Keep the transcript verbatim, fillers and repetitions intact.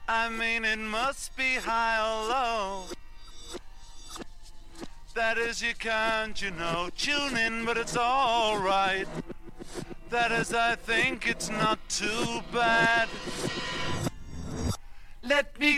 I mean, it must be high or low. That is, you can't, you know, tune in, but it's alright. That is, I think it's not too bad. Let me